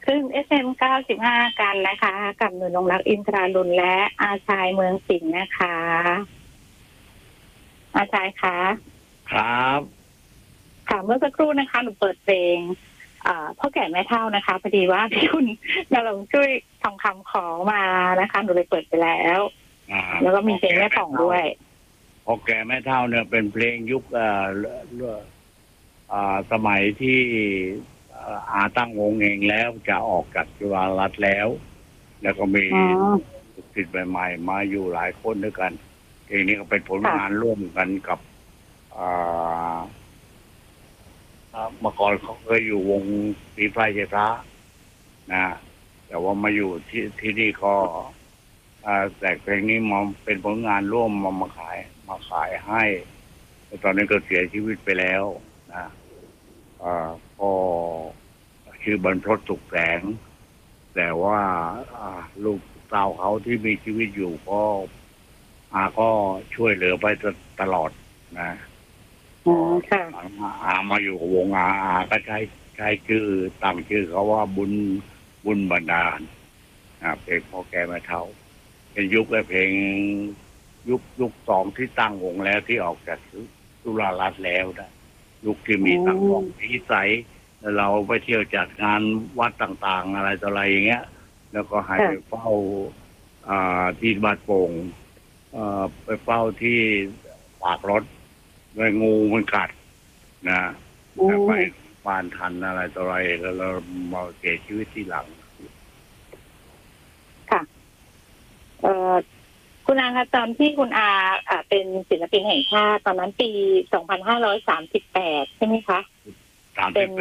ขึ้น FM 95กันนะคะกับหนูนงรักอินทราลุนและอาชายเมืองสิงห์นะคะอาชายคะครับค่ะเมื่อสักครู่นะคะหนูเปิดเพลงพ่อแก่แม่เฒ่านะคะพอดีว่าที่คุณนรงค์ช่วยทองคำขอมานะคะหนูเลยเปิดไปแล้วแล้วก็มีเพลงแม่ผ่องด้วยพ่อแก่แม่เฒ่าเนี่ยเป็นเพลงยุคสมัยที่อาตั้งวงเองแล้วจะออกจากจุฬารัตน์แล้วก็มีลูกศิษย์ใหม่ๆมาอยู่หลายคนด้วยกันเพลงนี้ก็เป็นผลงานร่วมกันกับเมื่อก่อนเขาเคยอยู่วงปีไฟเจพระนะแต่ว่ามาอยู่ที่นี่ก็แต่เพลงนี้มาเป็นผลงานร่วมมาขายให้ตอนนี้ก็เสียชีวิตไปแล้วนะก็ชื่อบรรพตสุขแสงแต่ว่าลูกสาวเขาที่มีชีวิตอยู่ก็ช่วยเหลือไปตลอดนะมาอยู่กับวงก็ใช้ชื่อตั้งชื่อเขาว่าบุญบันดาลเพลงพ่อแก่แม่เฒ่าเป็นยุคเพลงยุคสองที่ตั้งวงแล้วที่ออกจากจุฬารัตน์แล้วนะยุคที่มีสังคมที่ใสเราไปเที่ยวจัดงานวัดต่างๆอะไรต่ออะไรอย่างเงี้ยแล้วก็ให้ไปเฝ้าที่บ้านโป่งไปเฝ้าที่ปากรถโดยงูมันกัดนะไปบ้านทันอะไรต่ออะไรแล้วเรามาเสียชีวิตที่หลังค่ะคุณอาคะตอนที่คุณอาเป็นศิลปินแห่งชาติตอนนั้นปี 2538 ใช่ไหมคะเป็น